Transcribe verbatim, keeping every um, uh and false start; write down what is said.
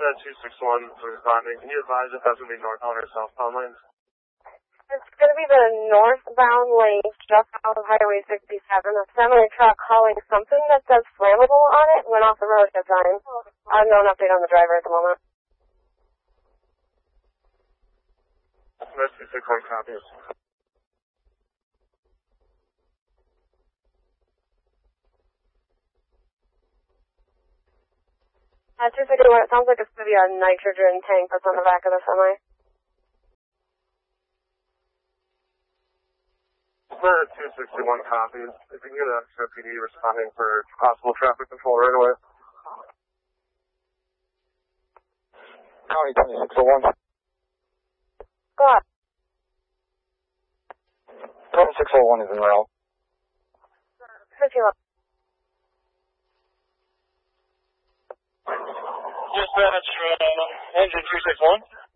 two six one responding. Can you advise if that's going to be northbound or southbound lanes? It's going to be the northbound lane just off of Highway sixty-seven. A semi-truck hauling something that says flammable on it went off the road at the time. I have no update on the driver at the moment. That's two six one copies. Uh, two sixty-one, it sounds like it's going to be a nitrogen tank that's on the back of the semi. two sixty-one copies. If you can get an extra P D responding for possible traffic control right away. County twenty-six oh one. Go on. twenty-six oh one is in route. fifty-one. Dispatch from engine two six one.